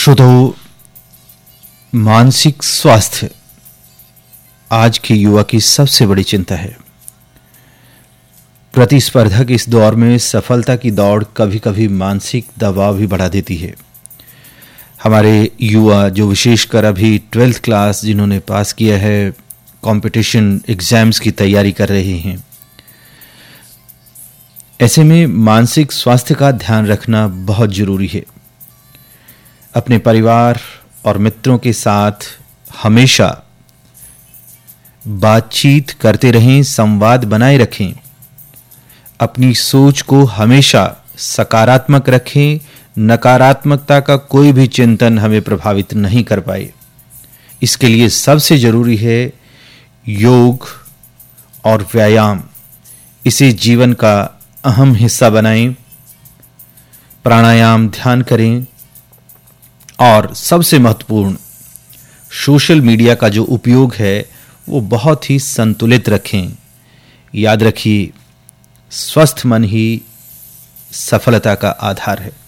श्रोताओ, मानसिक स्वास्थ्य आज के युवा की सबसे बड़ी चिंता है। प्रतिस्पर्धा के इस दौर में सफलता की दौड़ कभी कभी मानसिक दबाव भी बढ़ा देती है। हमारे युवा जो विशेषकर अभी 12th क्लास जिन्होंने पास किया है, कंपटीशन एग्जाम्स की तैयारी कर रहे हैं, ऐसे में मानसिक स्वास्थ्य का ध्यान रखना बहुत जरूरी है। अपने परिवार और मित्रों के साथ हमेशा बातचीत करते रहें, संवाद बनाए रखें, अपनी सोच को हमेशा सकारात्मक रखें। नकारात्मकता का कोई भी चिंतन हमें प्रभावित नहीं कर पाए। इसके लिए सबसे जरूरी है योग और व्यायाम। इसे जीवन का अहम हिस्सा बनाएं, प्राणायाम, ध्यान करें और सबसे महत्वपूर्ण सोशल मीडिया का जो उपयोग है वो बहुत ही संतुलित रखें। याद रखिए, स्वस्थ मन ही सफलता का आधार है।